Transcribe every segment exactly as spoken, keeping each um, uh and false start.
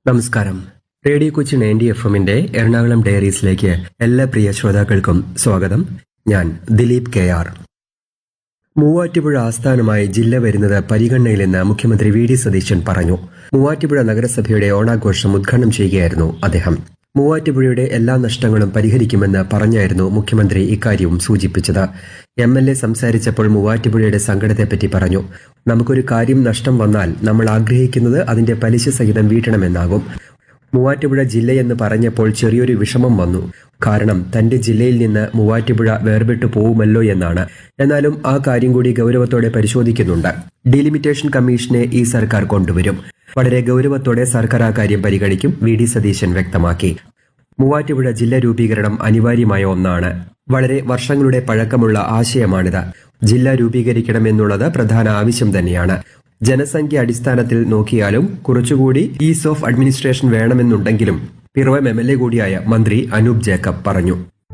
നമസ്കാരം. Radio Kochi ninety F എമ്മിന്റെ എറണാകുളം ഡയറീസിലേക്ക് എല്ലാ പ്രിയ ശ്രോതാക്കൾക്കും സ്വാഗതം. ഞാൻ ദിലീപ് കെ ആർ. മൂവാറ്റുപുഴ ആസ്ഥാനമായി ജില്ല വരുന്നത് പരിഗണനയിലെന്ന് മുഖ്യമന്ത്രി വി ഡി സതീശൻ പറഞ്ഞു. മൂവാറ്റുപുഴ നഗരസഭയുടെ ഓണാഘോഷം ഉദ്ഘാടനം ചെയ്യുകയായിരുന്നു അദ്ദേഹം. മൂവാറ്റുപുഴയുടെ എല്ലാ നഷ്ടങ്ങളും പരിഹരിക്കുമെന്ന് പറഞ്ഞായിരുന്നു മുഖ്യമന്ത്രി ഇക്കാര്യവും സൂചിപ്പിച്ചത്. എം എൽ എ സംസാരിച്ചപ്പോൾ മൂവാറ്റുപുഴയുടെ സങ്കടത്തെപ്പറ്റി പറഞ്ഞു. നമുക്കൊരു കാര്യം നഷ്ടം വന്നാൽ നമ്മൾ ആഗ്രഹിക്കുന്നത് അതിന്റെ പലിശ സഹിതം വീട്ടണമെന്നാകും. മൂവാറ്റുപുഴ ജില്ലയെന്ന് പറഞ്ഞപ്പോൾ ചെറിയൊരു വിഷമം വന്നു. കാരണം തന്റെ ജില്ലയിൽ നിന്ന് മൂവാറ്റുപുഴ വേർപെട്ടു പോവുമല്ലോ എന്നാണ്. എന്നാലും ആ കാര്യം കൂടി ഗൌരവത്തോടെ പരിശോധിക്കുന്നുണ്ട്. ഡീലിമിറ്റേഷൻ കമ്മീഷനെ ഈ സർക്കാർ കൊണ്ടുവരും. വളരെ ഗൌരവത്തോടെ സർക്കാർ ആ കാര്യം പരിഗണിക്കും, വി ഡി സതീശൻ വ്യക്തമാക്കി. മൂവാറ്റുപുഴ ജില്ല രൂപീകരണം അനിവാര്യമായ ഒന്നാണ്. വളരെ വർഷങ്ങളുടെ പഴക്കമുള്ള ആശയമാണിത്. ജില്ല രൂപീകരിക്കണമെന്നുള്ളത് പ്രധാന ആവശ്യം തന്നെയാണ്. ജനസംഖ്യ അടിസ്ഥാനത്തിൽ നോക്കിയാലും കുറച്ചുകൂടി is of administration വേണമെന്നുണ്ടെങ്കിലും Piravom M L A കൂടിയായ മന്ത്രി അനൂപ് ജേക്കബ് പറഞ്ഞു.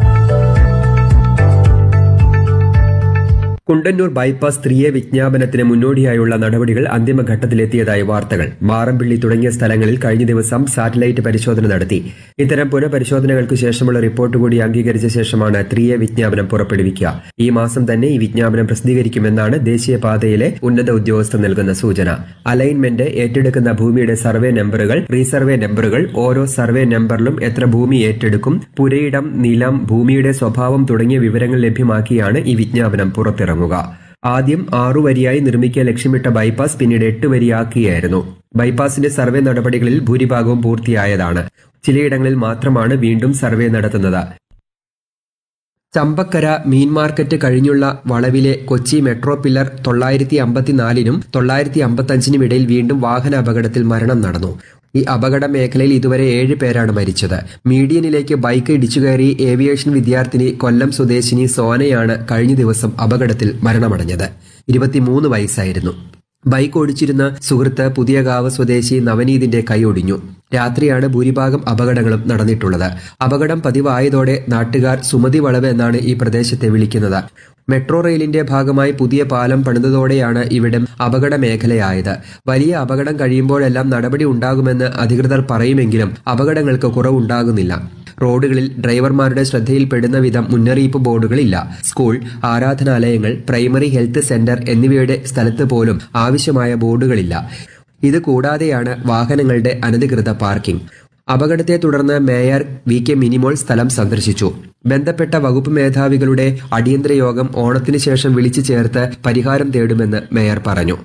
കുണ്ടന്നൂർ ബൈപ്പാസ് ത്രീയെ വിജ്ഞാപനത്തിന് മുന്നോടിയായുള്ള നടപടികൾ അന്തിമഘട്ടത്തിലെത്തിയതായി വാർത്തകൾ. മാറമ്പിള്ളി തുടങ്ങിയ സ്ഥലങ്ങളിൽ കഴിഞ്ഞ ദിവസം സാറ്റലൈറ്റ് പരിശോധന നടത്തി. ഇത്തരം പുനഃപരിശോധനകൾക്ക് ശേഷമുള്ള റിപ്പോർട്ട് കൂടി അംഗീകരിച്ച ശേഷമാണ് ത്രീയെ വിജ്ഞാപനം പുറപ്പെടുവിക്കുക. ഈ മാസം തന്നെ ഈ വിജ്ഞാപനം പ്രസിദ്ധീകരിക്കുമെന്നാണ് ദേശീയപാതയിലെ ഉന്നത ഉദ്യോഗസ്ഥർ നൽകുന്ന സൂചന. അലൈൻമെന്റ്, ഏറ്റെടുക്കുന്ന ഭൂമിയുടെ സർവേ നമ്പറുകൾ, റീസർവേ നമ്പറുകൾ, ഓരോ സർവേ നമ്പറിലും എത്ര ഭൂമി ഏറ്റെടുക്കും, പുരയിടം, നിലം, ഭൂമിയുടെ സ്വഭാവം തുടങ്ങിയ വിവരങ്ങൾ ലഭ്യമാക്കിയാണ് ഈ വിജ്ഞാപനം പുറത്തിറങ്ങുക. ആദ്യം ആറു വരിയായി നിർമ്മിക്കാൻ ലക്ഷ്യമിട്ട ബൈപ്പാസ് പിന്നീട് എട്ട് വരിയാക്കിയായിരുന്നു. ബൈപ്പാസിന്റെ സർവേ നടപടികളിൽ ഭൂരിഭാഗവും പൂർത്തിയായതാണ്. ചിലയിടങ്ങളിൽ മാത്രമാണ് വീണ്ടും സർവേ നടത്തുന്നത്. ചമ്പക്കര മീൻ മാർക്കറ്റ് കഴിഞ്ഞുള്ള വളവിലെ കൊച്ചി മെട്രോ പില്ലർ തൊള്ളായിരത്തി അമ്പത്തിനാലിനും തൊള്ളായിരത്തി അമ്പത്തഞ്ചിനും ഇടയിൽ വീണ്ടും വാഹന അപകടത്തിൽ മരണം നടന്നു. ഈ അപകട മേഖലയിൽ ഇതുവരെ ഏഴ് പേരാണ് മരിച്ചത്. മീഡിയനിലേക്ക് ബൈക്ക് ഇടിച്ചുകയറി ഏവിയേഷൻ വിദ്യാർത്ഥിനി കൊല്ലം സ്വദേശിനി സോനയാണ് കഴിഞ്ഞ ദിവസം അപകടത്തിൽ മരണമടഞ്ഞത്. ഇരുപത്തിമൂന്ന് വയസ്സായിരുന്നു. ബൈക്ക് ഓടിച്ചിരുന്ന സുഹൃത്ത് പുതിയകാവ് സ്വദേശി നവനീതിന്റെ കൈയൊടിഞ്ഞു. രാത്രിയാണ് ഭൂരിഭാഗം അപകടങ്ങളും നടന്നിട്ടുള്ളത്. അപകടം പതിവായതോടെ നാട്ടുകാർ സുമതി വളവ് എന്നാണ് ഈ പ്രദേശത്തെ വിളിക്കുന്നത്. മെട്രോ റെയിലിന്റെ ഭാഗമായി പുതിയ പാലം പണിതതോടെയാണ് ഇവിടം അപകട മേഖലയായത്. വലിയ അപകടം കഴിയുമ്പോഴെല്ലാം നടപടി ഉണ്ടാകുമെന്ന് അധികൃതർ പറയുമെങ്കിലും അപകടങ്ങൾക്ക് കുറവുണ്ടാകുന്നില്ല. റോഡുകളിൽ ഡ്രൈവർമാരുടെ ശ്രദ്ധയിൽപ്പെടുന്ന വിധം മുന്നറിയിപ്പ് ബോർഡുകളില്ല. സ്കൂൾ, ആരാധനാലയങ്ങൾ, പ്രൈമറി ഹെൽത്ത് സെന്റർ എന്നിവയുടെ സ്ഥലത്ത് പോലും ആവശ്യമായ ബോർഡുകളില്ല. ഇത് കൂടാതെയാണ് വാഹനങ്ങളുടെ അനധികൃത പാർക്കിംഗ്. അപകടത്തെ തുടർന്ന് മേയർ വി കെ മിനിമോൾ സ്ഥലം സന്ദർശിച്ചു. ബന്ധപ്പെട്ട വകുപ്പ് മേധാവികളുടെ അടിയന്തര യോഗം ഓണത്തിന് ശേഷം വിളിച്ചു ചേർത്ത് പരിഹാരം തേടുമെന്ന് മേയർ പറഞ്ഞു.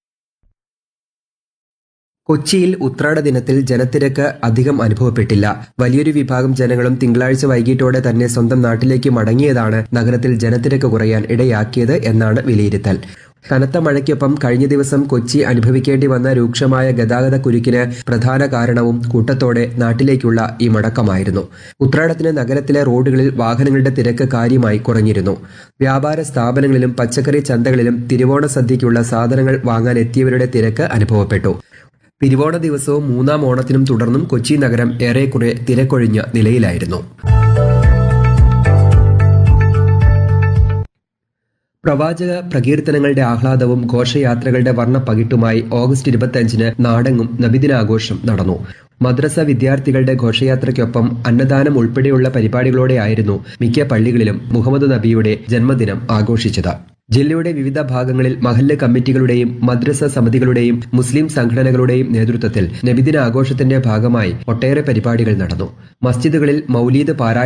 കൊച്ചിയിൽ ഉത്രാട ദിനത്തിൽ ജനത്തിരക്ക് അധികം അനുഭവപ്പെട്ടില്ല. വലിയൊരു വിഭാഗം ജനങ്ങളും തിങ്കളാഴ്ച വൈകിട്ടോടെ തന്നെ സ്വന്തം നാട്ടിലേക്ക് മടങ്ങിയതാണ് നഗരത്തിൽ ജനത്തിരക്ക് കുറയാൻ ഇടയാക്കിയത് എന്നാണ് വിലയിരുത്തൽ. കനത്ത മഴയ്ക്കൊപ്പം കഴിഞ്ഞ ദിവസം കൊച്ചി അനുഭവിക്കേണ്ടി വന്ന രൂക്ഷമായ ഗതാഗത കുരുക്കിന് പ്രധാന കാരണവും കൂട്ടത്തോടെ നാട്ടിലേക്കുള്ള ഈ മടക്കമായിരുന്നു. ഉത്രാടത്തിന് നഗരത്തിലെ റോഡുകളിൽ വാഹനങ്ങളുടെ തിരക്ക് കാര്യമായി കുറഞ്ഞിരുന്നു. വ്യാപാര സ്ഥാപനങ്ങളിലും പച്ചക്കറി ചന്തകളിലും തിരുവോണ സദ്യയ്ക്കുള്ള സാധനങ്ങൾ വാങ്ങാൻ എത്തിയവരുടെ തിരക്ക് അനുഭവപ്പെട്ടു. തിരുവോണ ദിവസവും മൂന്നാം ഓണത്തിനും തുടർന്നും കൊച്ചി നഗരം ഏറെക്കുറെ തിരക്കൊഴിഞ്ഞ നിലയിലായിരുന്നു. പ്രവാചക പ്രകീർത്തനങ്ങളുടെ ആഹ്ലാദവും ഘോഷയാത്രകളുടെ വർണ്ണപ്പകിട്ടുമായി ഓഗസ്റ്റ് ഇരുപത്തിയഞ്ചിന് നാടെങ്ങും നബിദിനാഘോഷം നടന്നു. മദ്രസ വിദ്യാർത്ഥികളുടെ ഘോഷയാത്രയ്ക്കൊപ്പം അന്നദാനം ഉൾപ്പെടെയുള്ള പരിപാടികളോടെയായിരുന്നു മിക്ക പള്ളികളിലും മുഹമ്മദ് നബിയുടെ ജന്മദിനം ആഘോഷിച്ചത്. ജില്ലയുടെ വിവിധ ഭാഗങ്ങളിൽ മഹല്ല് കമ്മിറ്റികളുടെയും മദ്രസ സമിതികളുടെയും മുസ്ലിം സംഘടനകളുടെയും നേതൃത്വത്തിൽ നബിദിന ആഘോഷത്തിന്റെ ഭാഗമായി ഒട്ടേറെ പരിപാടികൾ നടന്നു. മസ്ജിദുകളിൽ മൗലീദ് പാരായണം